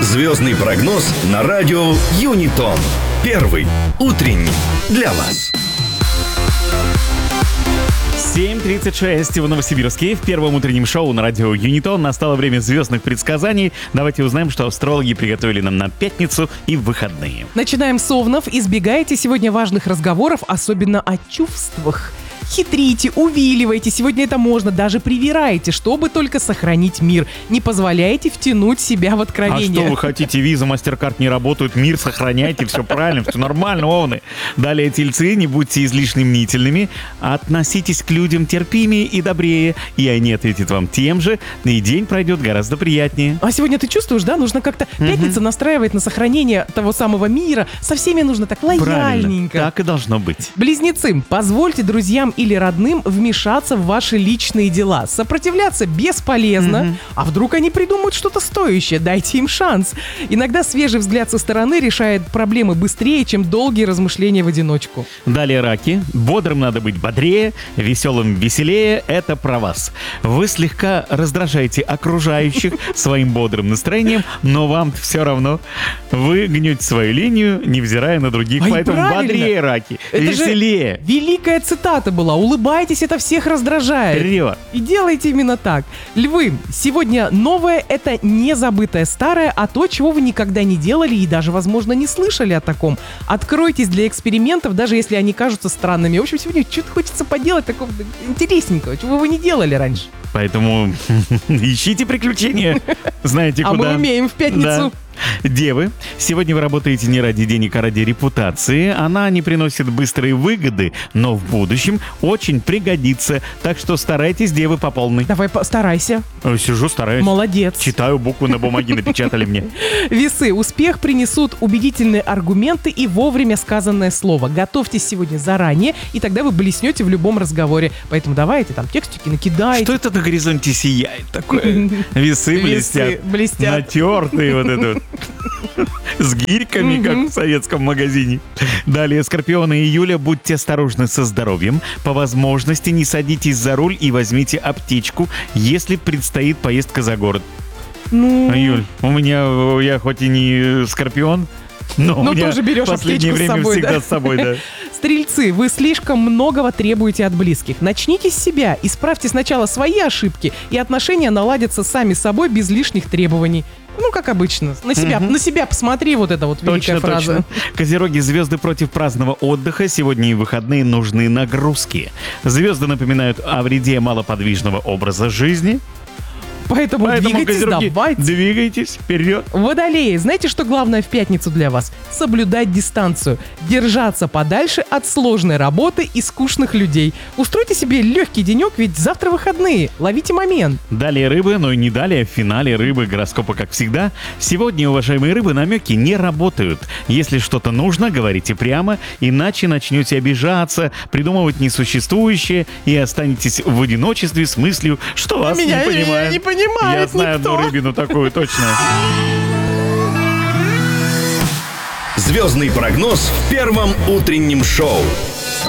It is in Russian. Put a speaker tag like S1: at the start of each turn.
S1: Звездный прогноз на радио Юнитон. Первый утренний для вас.
S2: 7:36 в Новосибирске. В первом утреннем шоу на радио Юнитон настало время звездных предсказаний. Давайте узнаем, что астрологи приготовили нам на пятницу и в выходные.
S3: Начинаем с овнов. Избегайте сегодня важных разговоров, особенно о чувствах. Хитрите, увиливайте, сегодня это можно, даже привирайте, чтобы только сохранить мир. Не позволяйте втянуть себя в откровение.
S2: А что вы хотите, виза, мастер-карт не работают, мир сохраняйте, все правильно, все нормально, овны. Далее, тельцы, не будьте излишне мнительными, относитесь к людям терпимее и добрее, и они ответят вам тем же, и день пройдет гораздо приятнее.
S3: А сегодня ты чувствуешь, да, нужно как-то пятница настраивать на сохранение того самого мира, со всеми нужно так лояльненько.
S2: Правильно, так и должно быть.
S3: Близнецы, позвольте друзьям или родным вмешаться в ваши личные дела. Сопротивляться бесполезно. А вдруг они придумают что-то стоящее? Дайте им шанс. Иногда свежий взгляд со стороны решает проблемы быстрее, чем долгие размышления в одиночку.
S2: Далее, раки. Бодрым надо быть бодрее, веселым веселее. Это про вас. Вы слегка раздражаете окружающих своим бодрым настроением, но вам все равно. Вы гнете свою линию, невзирая на других.
S3: Ай,
S2: поэтому
S3: правильно.
S2: бодрее, раки.
S3: Это
S2: Веселее.
S3: же великая цитата была. Улыбайтесь, это всех раздражает.
S2: Вперед.
S3: И делайте именно так. Львы, сегодня новое — это не забытое старое, а то, чего вы никогда не делали и даже, возможно, не слышали о таком. Откройтесь для экспериментов, даже если они кажутся странными. В общем, сегодня что-то хочется поделать такого интересненького, чего вы не делали раньше.
S2: Поэтому ищите приключения. Знаете
S3: А
S2: куда.
S3: мы умеем в пятницу.
S2: Да. Девы, сегодня вы работаете не ради денег, а ради репутации. Она не приносит быстрые выгоды, но в будущем очень пригодится. Так что старайтесь, девы, по полной.
S3: Давай, старайся.
S2: Сижу, стараюсь.
S3: Молодец.
S2: Читаю буквы на бумаге, напечатали мне.
S3: Весы, успех принесут убедительные аргументы и вовремя сказанное слово. Готовьтесь сегодня заранее, и тогда вы блеснете в любом разговоре. Поэтому давайте там текстики накидайте.
S2: Что это на горизонте сияет такое? Весы блестят.
S3: блестят.
S2: Натертые вот это вот. С гирьками, как в советском магазине. Далее, скорпионы и Юля, будьте осторожны со здоровьем. По возможности не садитесь за руль и возьмите аптечку, если предстоит поездка за город. Юль, я хоть и не скорпион, но у меня
S3: тоже берешь
S2: в последнее
S3: аптечку с
S2: время
S3: собой,
S2: всегда
S3: да?
S2: с собой, да.
S3: Стрельцы, вы слишком многого требуете от близких. Начните с себя, исправьте сначала свои ошибки, и отношения наладятся сами собой без лишних требований. Ну, как обычно. На себя посмотри, вот эта вот великая фраза.
S2: Точно. Козероги, звезды против праздного отдыха. Сегодня и выходные нужны нагрузки. Звезды напоминают о вреде малоподвижного образа жизни.
S3: Поэтому двигайтесь,
S2: козероги,
S3: давайте.
S2: двигайтесь вперед.
S3: Водолеи, знаете, что главное в пятницу для вас? Соблюдать дистанцию, держаться подальше от сложной работы и скучных людей. Устройте себе легкий денек, ведь завтра выходные. Ловите момент.
S2: Далее рыбы, но и не далее. В финале рыбы гороскопа, как всегда. Сегодня, уважаемые рыбы, намеки не работают. Если что-то нужно, говорите прямо, иначе начнете обижаться, придумывать несуществующее и останетесь в одиночестве с мыслью, что вас не понимают.
S3: не понимает
S2: Я знаю
S3: никто.
S2: одну рыбину такую, точно.
S1: Звездный прогноз в первом утреннем шоу.